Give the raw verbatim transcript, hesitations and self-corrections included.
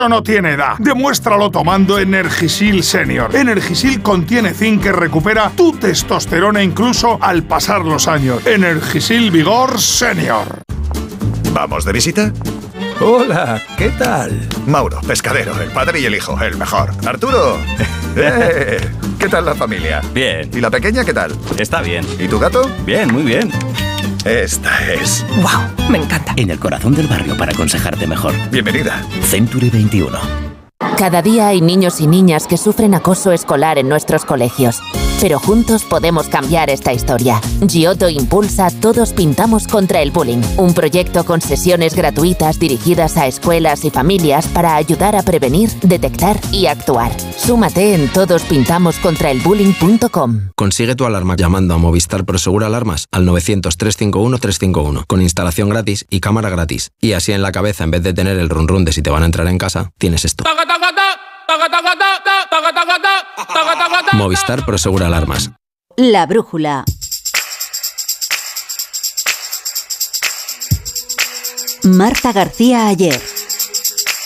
no tiene edad. Demuéstralo tomando Energisil Senior. Energisil contiene zinc que recupera tu testosterona incluso al pasar los años. Energisil Vigor Senior. ¿Vamos de visita? Hola, ¿qué tal? Mauro, pescadero, el padre y el hijo, el mejor. Arturo. ¡Eh! ¿Qué tal la familia? Bien. ¿Y la pequeña qué tal? Está bien. ¿Y tu gato? Bien, muy bien. Esta es... ¡Wow! Me encanta. En el corazón del barrio para aconsejarte mejor. Bienvenida. Century veintiuno. Cada día hay niños y niñas que sufren acoso escolar en nuestros colegios. Pero juntos podemos cambiar esta historia. Giotto impulsa Todos Pintamos contra el Bullying, un proyecto con sesiones gratuitas dirigidas a escuelas y familias para ayudar a prevenir, detectar y actuar. Súmate en todos pintamos contra el bullying punto com. Consigue tu alarma llamando a Movistar Prosegur Alarmas al novecientos, trescientos cincuenta y uno, trescientos cincuenta y uno, con instalación gratis y cámara gratis. Y así en la cabeza, en vez de tener el run run de si te van a entrar en casa, tienes esto. Movistar Prosegur Alarmas. La brújula. Marta García Ayer.